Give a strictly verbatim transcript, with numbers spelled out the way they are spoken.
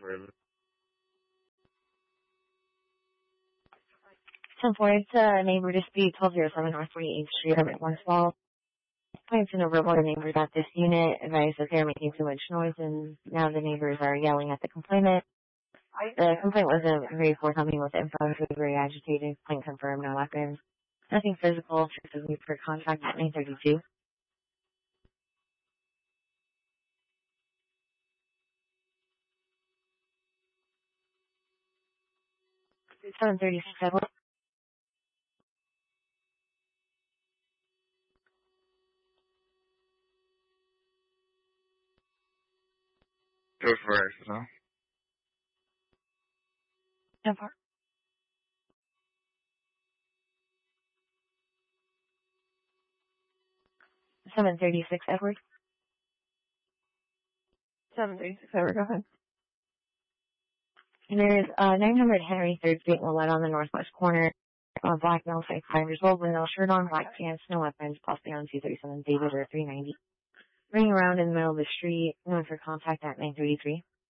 further. ten four, it's a neighbor dispute, twelve oh seven North forty-eighth Street, Herbert Westfall. Clients and over one of the neighbors at this unit advised that they're making too much noise, and now the neighbors are yelling at the complainant. The complaint wasn't very forthcoming with info, she was very agitated. Complaint confirmed, no weapons. Nothing physical, just as we for contact at nine thirty-two. seven thirty-six, Edward. It was for access, huh? ten four. seven thirty-six, Edward. seven thirty-six, Edward, go ahead. There's uh, nine hundred Henry third Street in Willette on the northwest corner. Uh, black male, five years old, with no shirt on, black pants, no weapons, possibly on two thirty-seven David or three ninety. Running around in the middle of the street, known for contact at nine thirty-three.